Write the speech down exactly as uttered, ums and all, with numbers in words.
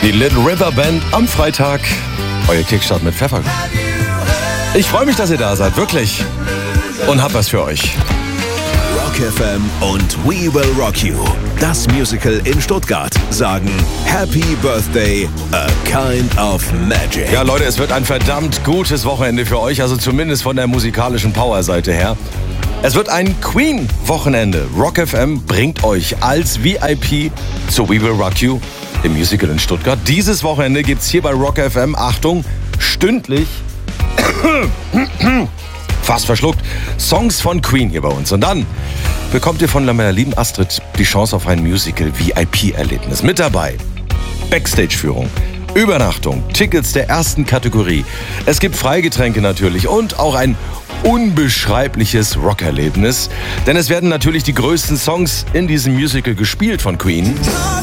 Die Little River Band am Freitag. Euer Kickstart mit Pfeffer. Ich freue mich, dass ihr da seid, wirklich. Und hab was für euch. Rock F M und We Will Rock You, das Musical in Stuttgart, sagen Happy Birthday, a kind of magic. Ja, Leute, es wird ein verdammt gutes Wochenende für euch, also zumindest von der musikalischen Powerseite her. Es wird ein Queen-Wochenende. Rock F M bringt euch als V I P zu We Will Rock You, im Musical in Stuttgart. Dieses Wochenende gibt's hier bei Rock F M, Achtung, stündlich, fast verschluckt, Songs von Queen hier bei uns. Und dann bekommt ihr von meiner lieben Astrid die Chance auf ein Musical-V I P-Erlebnis. Mit dabei Backstage-Führung, Übernachtung, Tickets der ersten Kategorie. Es gibt Freigetränke natürlich und auch ein unbeschreibliches Rockerlebnis. Denn es werden natürlich die größten Songs in diesem Musical gespielt von Queen.